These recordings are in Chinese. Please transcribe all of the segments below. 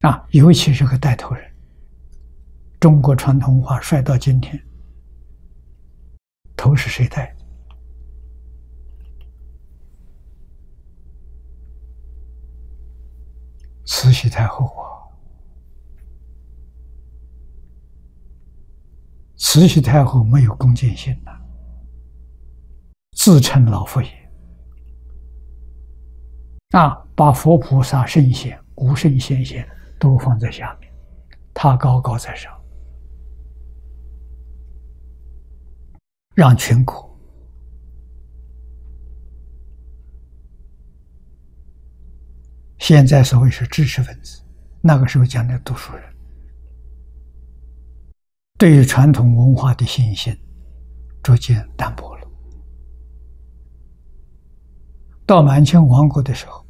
尤其是个带头人，中国传统文化衰到今天，头是谁带的？慈禧太后啊！慈禧太后没有恭敬心呐，自称老佛爷把佛菩萨、圣贤、古圣先贤都放在下面，他高高在上，让全国现在所谓是知识分子，那个时候讲的读书人，对于传统文化的信心逐渐淡薄了。到满清亡国的时候，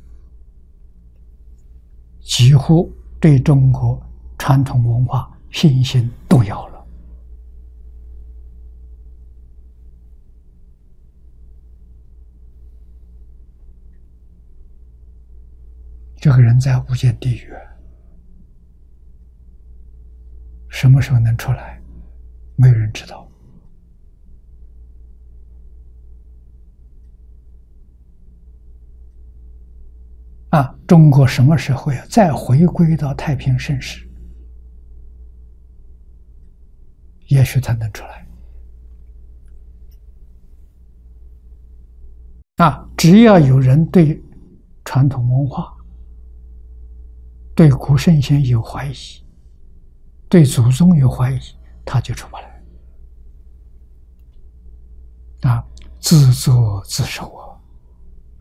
几乎对中国传统文化信心动摇了。这个人在无间地狱，什么时候能出来？没有人知道。中国什么时候再回归到太平盛世？也许他能出来。只要有人对传统文化、对古圣先有怀疑，对祖宗有怀疑，他就出不来。自作自受啊！